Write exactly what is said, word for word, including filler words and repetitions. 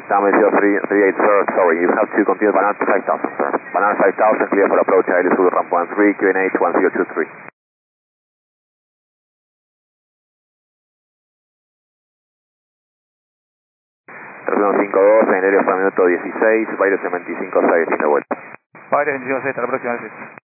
Downwind zero three three eight, sir, sorry, you have to continue Banana five thousand, sir. Banana five thousand, clear for approach, I L S ramp one three, Q N H one zero two three. tres uno cinco dos, en aéreo para minuto dieciséis, Baires en veinticinco seis, tiene vuelta. Baires veinticinco seis, hasta la próxima vez.